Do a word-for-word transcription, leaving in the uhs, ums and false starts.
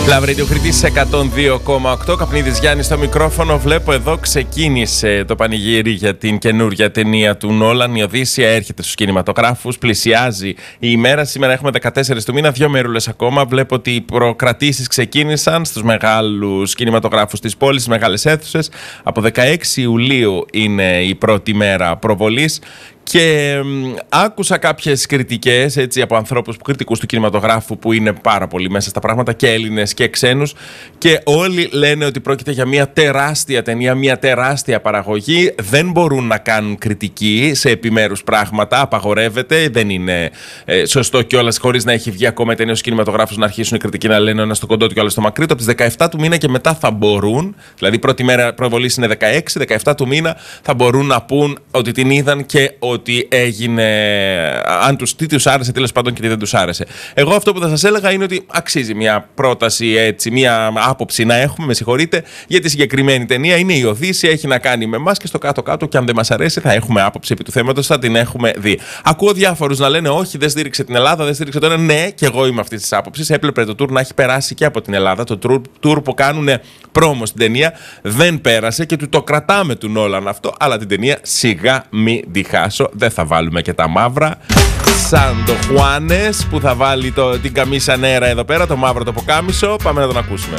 Love Radio Κρήτης εκατόν δύο κόμμα οκτώ. Καπνίδης Γιάννης στο μικρόφωνο. Βλέπω εδώ ξεκίνησε το πανηγύρι για την καινούρια ταινία του Νόλαν. Η Οδύσσεια έρχεται στους κινηματογράφους. Πλησιάζει η ημέρα. Σήμερα έχουμε δεκατέσσερις του μήνα, δύο μέρουλες ακόμα. Βλέπω ότι οι προκρατήσεις ξεκίνησαν στους μεγάλους κινηματογράφους της πόλης, στις μεγάλες αίθουσες. Από δεκαέξι Ιουλίου είναι η πρώτη μέρα προβολής. Και μ, άκουσα κάποιες κριτικές έτσι, από ανθρώπους, κριτικούς του κινηματογράφου που είναι πάρα πολύ μέσα στα πράγματα, και Έλληνες και ξένους, και όλοι λένε ότι πρόκειται για μια τεράστια ταινία, μια τεράστια παραγωγή. Δεν μπορούν να κάνουν κριτική σε επιμέρους πράγματα, απαγορεύεται, δεν είναι ε, σωστό κιόλας, χωρίς να έχει βγει ακόμα η ταινία στους κινηματογράφους, να αρχίσουν οι κριτικοί να λένε ένα στο κοντό του και άλλο στο μακρύ του. Από τις δεκαεπτά του μήνα και μετά θα μπορούν, δηλαδή πρώτη μέρα προβολής είναι δεκαέξι, δεκαεπτά του μήνα θα μπορούν να πούν ότι την είδαν και ότι έγινε, αν τους, τι τους άρεσε τέλος πάντων και τι δεν τους άρεσε. Εγώ αυτό που θα σας έλεγα είναι ότι αξίζει μια πρόταση έτσι, μια άποψη να έχουμε, με συγχωρείτε, για τη συγκεκριμένη ταινία. Είναι η Οδύσσεια, έχει να κάνει με εμάς και στο κάτω-κάτω, και αν δεν μας αρέσει θα έχουμε άποψη επί του θέματος, θα την έχουμε δει. Ακούω διάφορους να λένε όχι, δεν στήριξε την Ελλάδα, δεν στήριξε το ένα. Ναι, και εγώ είμαι αυτής της άποψης. Έπρεπε το tour να έχει περάσει και από την Ελλάδα. Το tour που κάνουν πρόμο στην ταινία δεν πέρασε και του το κρατάμε του Νόλαν αυτό, αλλά την ταινία σιγά μην τη χάσω. Δεν θα βάλουμε και τα μαύρα σαν το Χουάνες που θα βάλει το, την καμίσα νέρα εδώ πέρα, το μαύρο το ποκάμισο. Πάμε να τον ακούσουμε.